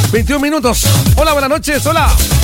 21 minutos. Hola, buenas noches, hola.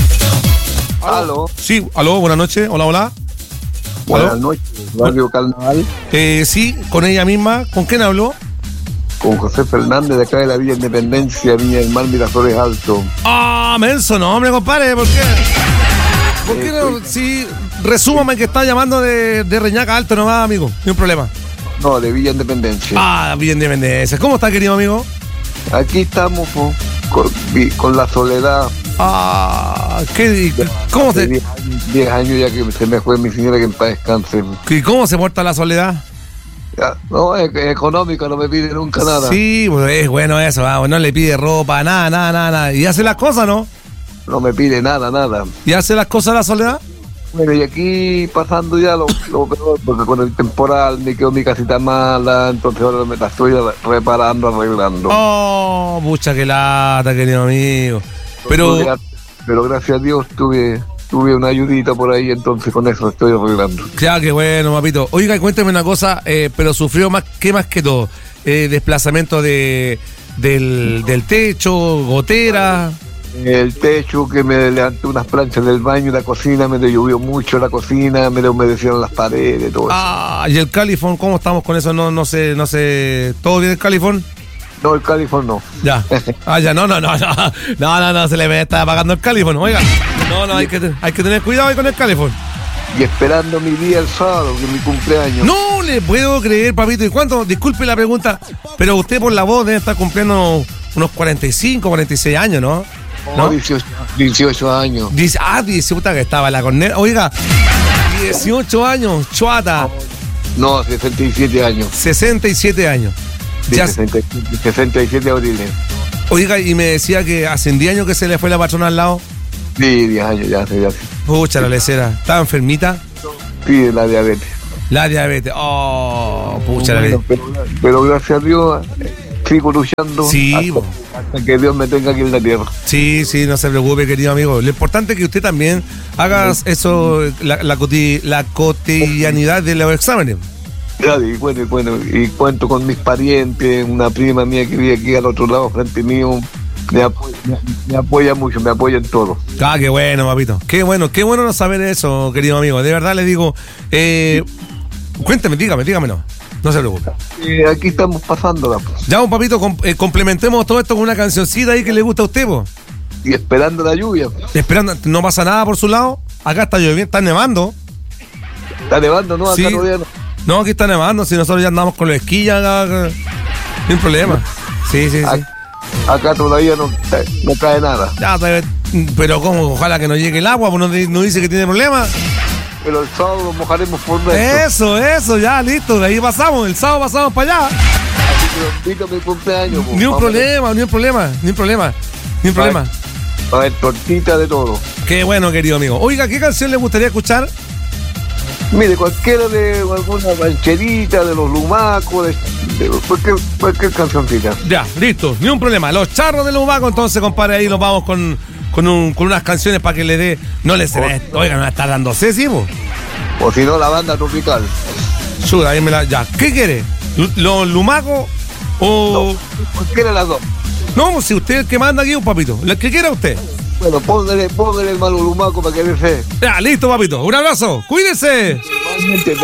Aló. Sí, aló, buenas noches, hola, hola. Buenas noches, Radio Carnaval. Sí, con ella misma. ¿Con quién habló? Con José Fernández de acá de la Villa Independencia, Viña del Mar, Miraflores Alto. Ah, menso, no, hombre, compadre, ¿por qué? ¿Por qué no? Sí, resúmame que está llamando de Reñaca Alto nomás, amigo, ni un problema. No, de Villa Independencia. Ah, Villa Independencia. ¿Cómo está, querido amigo? Aquí estamos con la soledad. Ah, ¿cómo se...? 10 años ya que se me fue mi señora, que en paz descanse. ¿Y cómo se porta la soledad? Ya, no, es económica, no me pide nunca nada. Sí, pues es bueno eso, no le pide ropa, nada. ¿Y hace las cosas, no? No me pide nada. ¿Y hace las cosas la soledad? Bueno, y aquí pasando ya lo peor, porque con el temporal me quedó mi casita mala, entonces ahora me la estoy reparando, arreglando. Oh, pucha, que lata, querido amigo. Pero gracias a Dios tuve una ayudita por ahí, entonces con eso estoy arreglando. Ya, qué bueno, papito. Oiga, cuénteme una cosa, pero sufrió más que todo, desplazamiento del techo, gotera. El techo, que me levanté unas planchas del baño y la cocina, me llovió mucho la cocina, me humedecieron las paredes, todo eso. Ah, ¿y el califón? ¿Cómo estamos con eso? No sé. ¿Todo bien el califón? No, el califón no. Ya. Ah, ya, no, se le está apagando el califón, oiga. No, hay que tener cuidado ahí con el califón. Y esperando mi día el sábado, que es mi cumpleaños. No le puedo creer, papito. ¿Y cuánto? Disculpe la pregunta, pero usted por la voz debe estar cumpliendo unos 45, 46 años, ¿no? No, 18 años. 18, que estaba la corneta. Oiga, 18 años, chuata. No, 67 años. 67 años. Sí, Ya. 67 abriles. Oiga, y me decía que hace 10 años que se le fue la patrona al lado. Sí, 10 años ya. Pucha, la lecera. ¿Estaba enfermita? Sí, la diabetes. La diabetes. Oh, pucha, la diabetes. Pero gracias a Dios sigo luchando. Sí, hasta que Dios me tenga aquí en la tierra. Sí, no se preocupe, querido amigo. Lo importante es que usted también haga eso, la cotidianidad de los exámenes. Y bueno, y cuento con mis parientes, una prima mía que vive aquí al otro lado, frente mío, me apoya mucho, me apoya en todo. Ah, qué bueno, papito. Qué bueno no saber eso, querido amigo. De verdad le digo, cuénteme, dígamelo. No se preocupe. Aquí estamos pasándola. Ya, un papito, complementemos todo esto con una cancioncita ahí que le gusta a usted, po. Y esperando la lluvia. Esperando, no pasa nada por su lado. Acá está lloviendo, está nevando. Está nevando, ¿no? Acá sí. todavía no. No, aquí está nevando, si nosotros ya andamos con los esquillas acá. Sin problema. Sí. Acá todavía no cae nada. Ya, pero ¿cómo? Ojalá que no llegue el agua, pues no dice que tiene problemas. Pero el sábado nos mojaremos por dentro. Eso, ya, listo, de ahí pasamos, el sábado pasamos para allá. Así que mi cumpleaños. Ni un problema. Va a haber tortita de todo. Qué bueno, querido amigo. Oiga, ¿qué canción le gustaría escuchar? Mire, cualquiera de alguna rancherita, de los lumacos, de cualquier cancioncita. Ya, listo, ni un problema. Los charros de lumacos, entonces, compadre, ahí nos vamos con unas canciones para que le dé. No le se ve. Oiga, no va a estar dando Ceci, po. O si no, la banda tropical. Suda, ahí ya. ¿Qué quiere? ¿Los lumacos o...? No, cualquiera de las dos. No, si usted es el que manda aquí, un papito. ¿La que quiera usted? Bueno, póngale el malo lumaco para que le fe. Ya, listo, papito. Un abrazo. Cuídese. Igualmente,